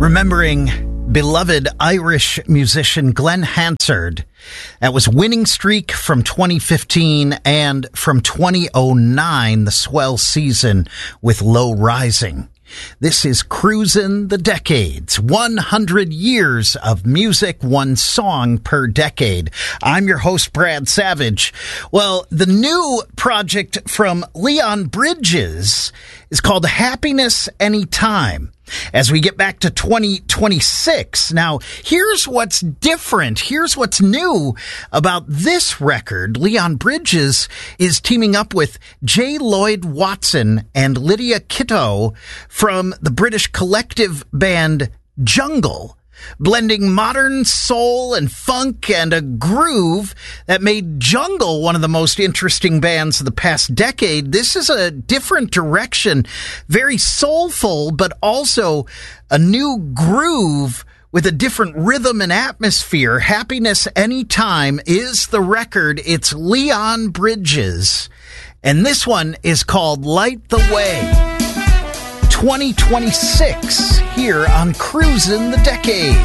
Remembering beloved Irish musician Glenn Hansard. That was Winning Streak from 2015, and from 2009, the swell season with Low Rising. This is Cruisin' the Decades, 100 years of music, one song per decade. I'm your host, Brad Savage. Well, the new project from Leon Bridges is called Happiness Anytime. As we get back to 2026. Now, here's what's different. Here's what's new about this record. Leon Bridges is teaming up with J. Lloyd Watson and Lydia Kitto from the British collective band Jungle, blending modern soul and funk and a groove that made Jungle one of the most interesting bands of the past decade. This is a different direction, very soulful, but also a new groove with a different rhythm and atmosphere. Happiness Anytime is the record. It's Leon Bridges, and this one is called Light the Way. 2026 here on Cruisin' the Decade.